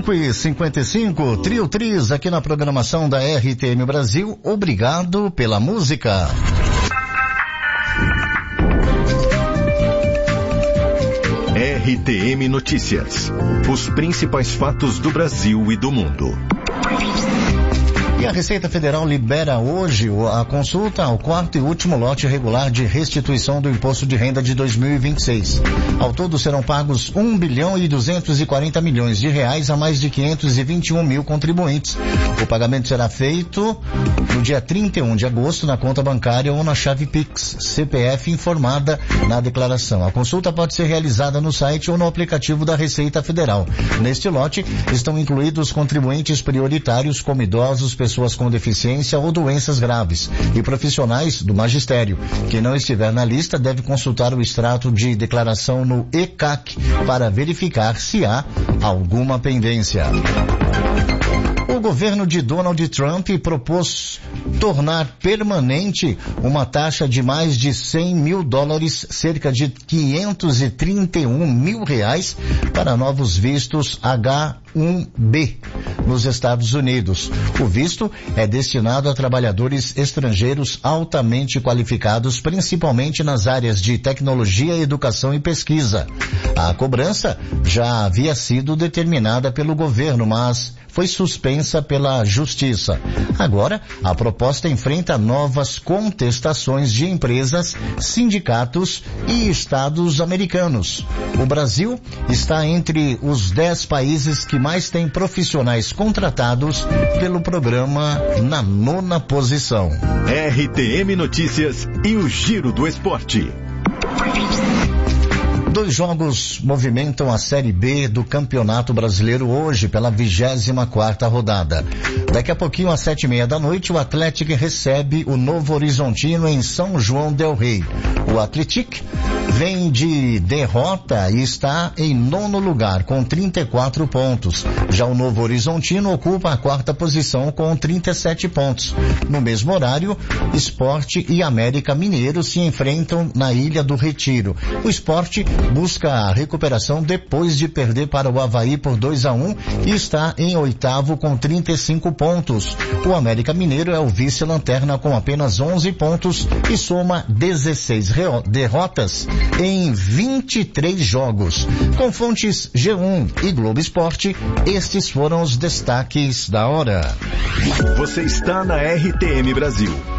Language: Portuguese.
5h55, Trio Tris aqui na programação da RTM Brasil. Obrigado pela música. RTM Notícias. Os principais fatos do Brasil e do mundo. E a Receita Federal libera hoje a consulta ao quarto e último lote regular de restituição do Imposto de Renda de 2026. Ao todo serão pagos 1 bilhão e 240 milhões de reais a mais de 521 mil contribuintes. O pagamento será feito no dia 31 de agosto na conta bancária ou na chave Pix, CPF informada na declaração. A consulta pode ser realizada no site ou no aplicativo da Receita Federal. Neste lote estão incluídos contribuintes prioritários como idosos, pessoas com deficiência ou doenças graves e profissionais do magistério. Quem não estiver na lista deve consultar o extrato de declaração no ECAC para verificar se há alguma pendência. O governo de Donald Trump propôs tornar permanente uma taxa de mais de 100 mil dólares, cerca de 531 mil reais, para novos vistos H-1B nos Estados Unidos. O visto é destinado a trabalhadores estrangeiros altamente qualificados, principalmente nas áreas de tecnologia, educação e pesquisa. A cobrança já havia sido determinada pelo governo, mas foi suspensa pela Justiça. Agora, a proposta enfrenta novas contestações de empresas, sindicatos e estados americanos. O Brasil está entre os 10 países que mais têm profissionais contratados pelo programa, na 9ª posição. RTM Notícias e o Giro do Esporte. 2 jogos movimentam a Série B do Campeonato Brasileiro hoje pela 24ª rodada. Daqui a pouquinho, às 7h30 da noite, o Atlético recebe o Novo Horizontino em São João del Rei. O Atlético vem de derrota e está em 9º lugar com 34 pontos. Já o Novo Horizontino ocupa a 4ª posição com 37 pontos. No mesmo horário, Sport e América Mineiro se enfrentam na Ilha do Retiro. O Sport busca a recuperação depois de perder para o Avaí por 2-1 e está em 8º com 35 pontos. O América Mineiro é o vice-lanterna com apenas 11 pontos e soma 16 derrotas em 23 jogos. Com fontes G1 e Globo Esporte, estes foram os destaques da hora. Você está na RTM Brasil.